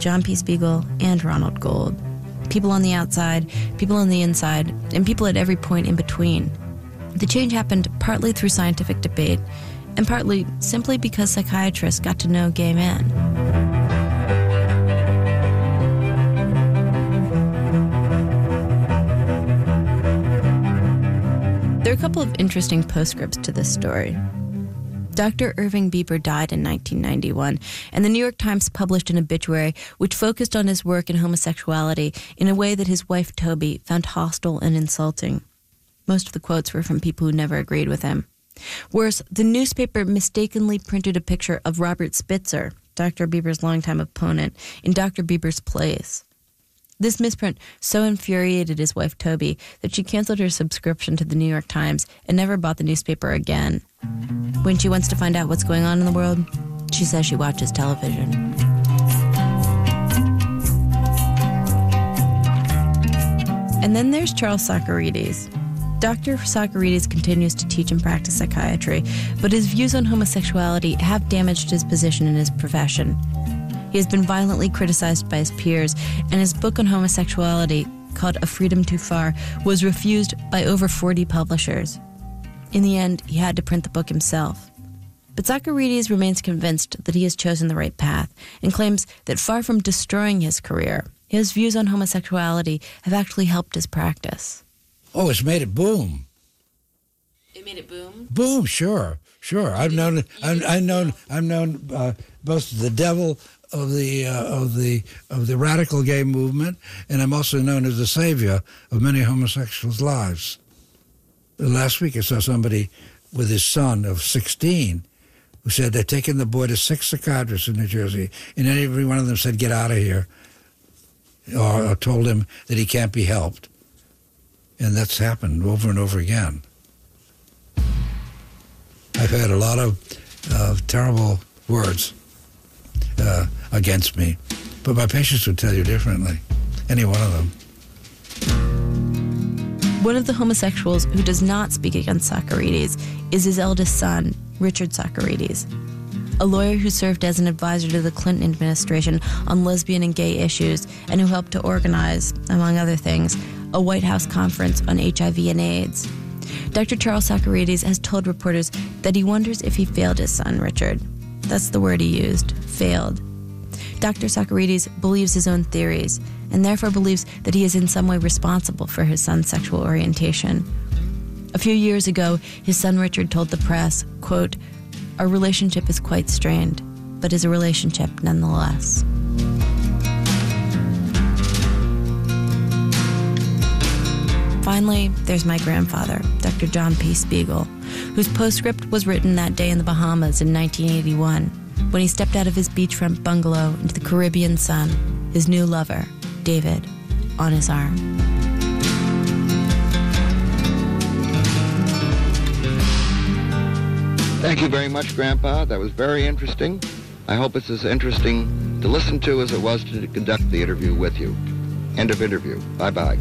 John P. Spiegel, and Ronald Gold. People on the outside, people on the inside, and people at every point in between. The change happened partly through scientific debate, and partly simply because psychiatrists got to know gay men. There are a couple of interesting postscripts to this story. Dr. Irving Bieber died in 1991, and the New York Times published an obituary which focused on his work in homosexuality in a way that his wife Toby found hostile and insulting. Most of the quotes were from people who never agreed with him. Worse, the newspaper mistakenly printed a picture of Robert Spitzer, Dr. Bieber's longtime opponent, in Dr. Bieber's place. This misprint so infuriated his wife Toby that she canceled her subscription to the New York Times and never bought the newspaper again. When she wants to find out what's going on in the world, she says she watches television. And then there's Charles Socarides. Dr. Socarides continues to teach and practice psychiatry, but his views on homosexuality have damaged his position in his profession. He has been violently criticized by his peers, and his book on homosexuality, called A Freedom Too Far, was refused by over 40 publishers. In the end, he had to print the book himself. But Socarides remains convinced that he has chosen the right path and claims that far from destroying his career, his views on homosexuality have actually helped his practice. Oh, it's made it boom. It made it boom? Boom, sure. I've known both the devil of the radical gay movement, and I'm also known as the savior of many homosexuals' lives. Last week I saw somebody with his son of 16 who said they're taking the boy to 6 psychiatrists in New Jersey, and every one of them said, "Get out of here," or told him that he can't be helped. And that's happened over and over again. I've had a lot of terrible words against me, but my patients would tell you differently, any one of them. One of the homosexuals who does not speak against Socarides is his eldest son, Richard Socarides, a lawyer who served as an advisor to the Clinton administration on lesbian and gay issues and who helped to organize, among other things, a White House conference on HIV and AIDS. Dr. Charles Socarides has told reporters that he wonders if he failed his son, Richard. That's the word he used, failed. Dr. Socarides believes his own theories and therefore believes that he is in some way responsible for his son's sexual orientation. A few years ago, his son Richard told the press, quote, "Our relationship is quite strained, but is a relationship nonetheless." Finally, there's my grandfather, Dr. John P. Spiegel, whose postscript was written that day in the Bahamas in 1981, when he stepped out of his beachfront bungalow into the Caribbean sun, his new lover, David, on his arm. Thank you very much, Grandpa. That was very interesting. I hope it's as interesting to listen to as it was to conduct the interview with you. End of interview. Bye-bye.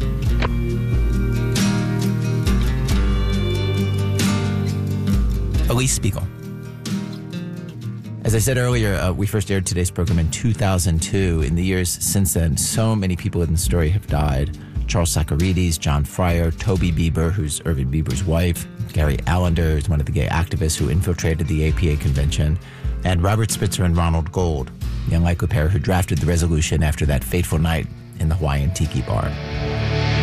Elise Spiegel. As I said earlier, we first aired today's program in 2002. In the years since then, so many people in the story have died. Charles Socarides, John Fryer, Toby Bieber, who's Irving Bieber's wife, Gary Allender, who's one of the gay activists who infiltrated the APA convention, and Robert Spitzer and Ronald Gold, the unlikely pair who drafted the resolution after that fateful night in the Hawaiian Tiki Bar.